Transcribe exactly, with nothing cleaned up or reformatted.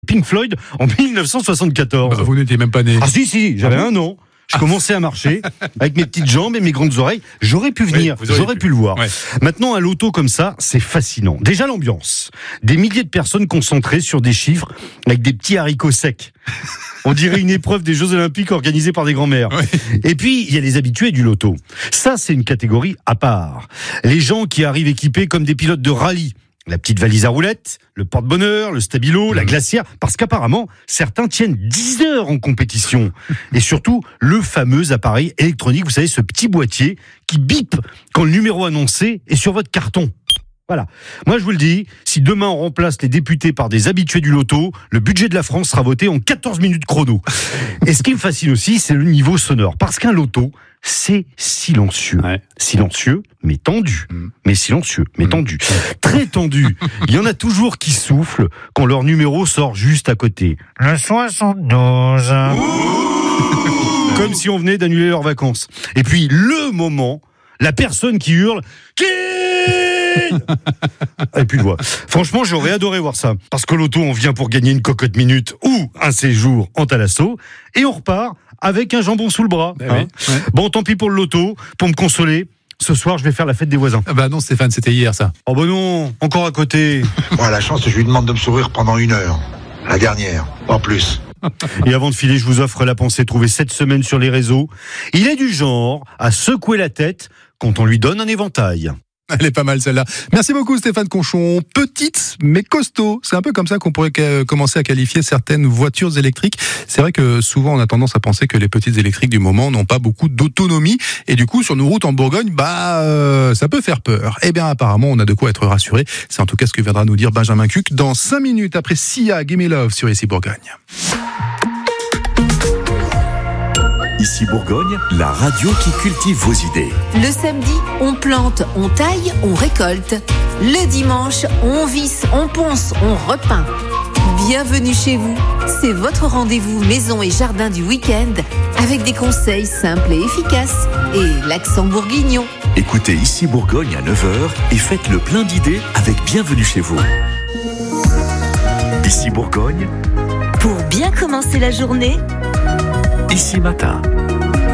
Pink Floyd en dix-neuf cent soixante-quatorze. Bah, vous n'étiez même pas né. Ah si, si, j'avais un an. Je commençais à marcher avec mes petites jambes et mes grandes oreilles. J'aurais pu venir, oui, j'aurais pu. pu le voir. Ouais. Maintenant, un loto comme ça, c'est fascinant. Déjà l'ambiance. Des milliers de personnes concentrées sur des chiffres avec des petits haricots secs. On dirait une épreuve des Jeux Olympiques organisée par des grands-mères. Ouais. Et puis, il y a les habitués du loto. Ça, c'est une catégorie à part. Les gens qui arrivent équipés comme des pilotes de rallye. La petite valise à roulettes, le porte-bonheur, le stabilo, mmh. la glacière, parce qu'apparemment, certains tiennent dix heures en compétition. Et surtout, le fameux appareil électronique, vous savez, ce petit boîtier qui bip quand le numéro annoncé est sur votre carton. Voilà. Moi, je vous le dis, si demain on remplace les députés par des habitués du loto, le budget de la France sera voté en quatorze minutes chrono. Et ce qui me fascine aussi, c'est le niveau sonore. Parce qu'un loto, c'est silencieux. Ouais. Silencieux, mais tendu. Mmh. Mais silencieux, mais mmh. tendu. Très tendu. Il y en a toujours qui soufflent quand leur numéro sort juste à côté. Le soixante-douze. Comme si on venait d'annuler leurs vacances. Et puis, le moment, la personne qui hurle « Qui ?» Et puis de voix. Franchement, j'aurais adoré voir ça. Parce que l'auto, on vient pour gagner une cocotte minute ou un séjour en Thalasso. Et on repart avec un jambon sous le bras. Bah hein. oui, ouais. Bon, tant pis pour le loto. Pour me consoler, ce soir, je vais faire la fête des voisins. Ah bah non, Stéphane, c'était hier, ça. Oh bah non, encore à côté. Moi, à la chance, je lui demande de me sourire pendant une heure. La dernière, en plus. Et avant de filer, je vous offre la pensée trouvée cette semaine sur les réseaux. Il est du genre à secouer la tête quand on lui donne un éventail. Elle est pas mal celle-là. Merci beaucoup Stéphane Conchon. Petite mais costaud. C'est un peu comme ça qu'on pourrait commencer à qualifier certaines voitures électriques. C'est vrai que souvent on a tendance à penser que les petites électriques du moment n'ont pas beaucoup d'autonomie. Et du coup sur nos routes en Bourgogne, bah euh, ça peut faire peur. Eh bien apparemment on a de quoi être rassuré. C'est en tout cas ce que viendra nous dire Benjamin Cuc dans cinq minutes après Sia, Gimme Love sur Ici Bourgogne. Ici Bourgogne, la radio qui cultive vos idées. Le samedi, on plante, on taille, on récolte. Le dimanche, on visse, on ponce, on repeint. Bienvenue chez vous. C'est votre rendez-vous maison et jardin du week-end avec des conseils simples et efficaces et l'accent bourguignon. Écoutez Ici Bourgogne à neuf heures et faites le plein d'idées avec Bienvenue chez vous. Ici Bourgogne. Pour bien commencer la journée, Ici Matin.